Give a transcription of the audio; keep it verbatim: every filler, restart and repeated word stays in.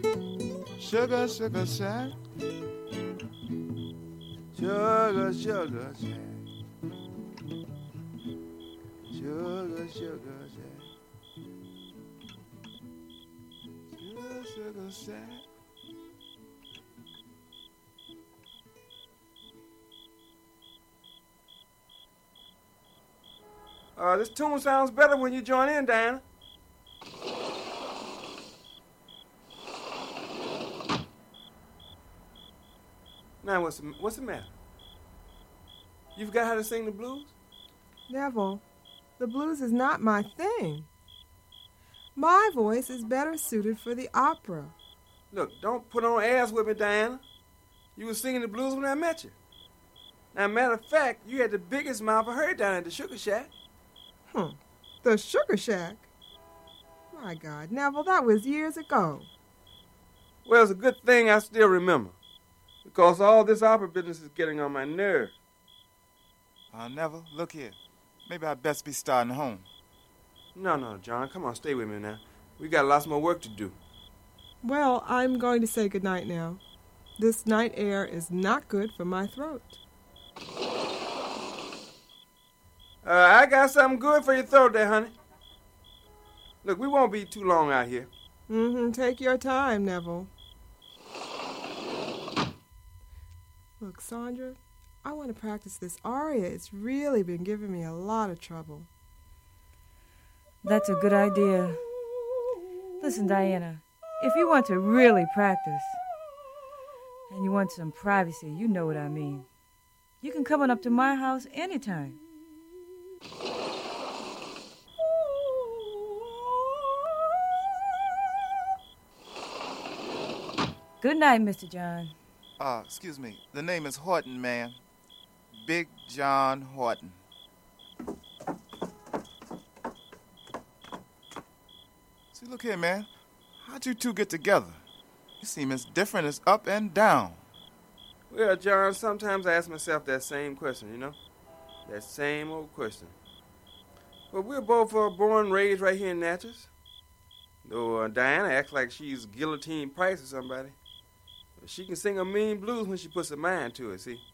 Sugar, sugar shack. Sugar, sugar shack. Sugar, sugar shack. Sugar, sugar shack. Uh, this tune sounds better when you join in, Diana. Now, what's the, what's the matter? You forgot how to sing the blues? Neville, the blues is not my thing. My voice is better suited for the opera. Look, don't put on airs with me, Diana. You were singing the blues when I met you. Now, matter of fact, you had the biggest mouth I heard down at the Sugar Shack. Hmm. The Sugar Shack? My God, Neville, that was years ago. Well, it's a good thing I still remember, because all this opera business is getting on my nerves. Uh, Neville, look here. Maybe I'd best be starting home. No, no, John, come on, stay with me now. We got lots more work to do. Well, I'm going to say goodnight now. This night air is not good for my throat. Uh, I got something good for your throat there, honey. Look, we won't be too long out here. Mm-hmm. Take your time, Neville. Look, Sandra, I want to practice this aria. It's really been giving me a lot of trouble. That's a good idea. Listen, Diana, if you want to really practice and you want some privacy, you know what I mean. You can come on up to my house anytime. Good night, Mister John. Uh, excuse me. The name is Horton, ma'am. Big John Horton. See, look here, man. How'd you two get together? You seem as different as up and down. Well, John, sometimes I ask myself that same question, you know? That same old question. Well, we're both uh, born and raised right here in Natchez. Though uh, Diana acts like she's Guillotine Price or somebody. She can sing a mean blues when she puts her mind to it, see?